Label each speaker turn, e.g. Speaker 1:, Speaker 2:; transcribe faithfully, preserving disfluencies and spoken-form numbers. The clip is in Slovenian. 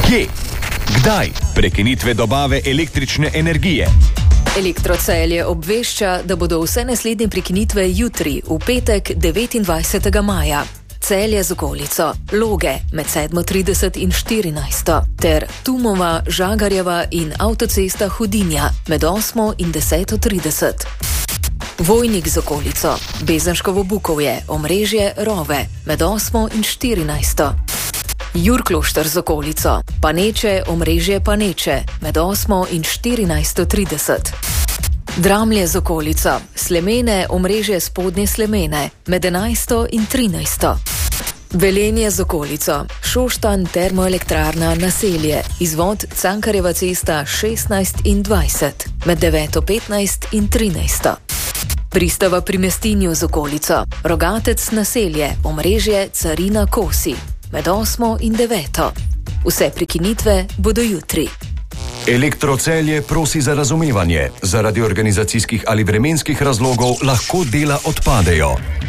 Speaker 1: Kje? Kdaj? Prekinitve dobave električne energije.
Speaker 2: Elektrocelje obvešča, da bodo vse naslednje prekinitve jutri, v petek devetindvajsetega maja. Celje z okolico, Loge med sedmo trideset in štirinajsto, ter Tumova, Žagarjeva in avtocesta Hudinja med osmo in deseto trideset. Vojnik z okolico, Bezenškovo Bukovje, omrežje Rove med osmo in štirinajsto. Jurklošter z okolico, Paneče, omrežje Paneče med osmo in štirinajsto trideset. Dramlje z okolico, Slemene, omrežje Spodnje Slemene med enajsto in trinajsto. Velenje z okolico, Šoštanj, termoelektrarna Naselje, izvod Cankarjeva cesta šestnajst in dvajset med deveto petnajst in trinajsto. Pristava pri Mestinju z okolico, Rogatec Naselje, omrežje Carina Kosi med osmo in deveto. Vse prekinitve bodo jutri.
Speaker 1: Elektrocelje prosi za razumevanje. Zaradi organizacijskih ali vremenskih razlogov lahko dela odpadejo.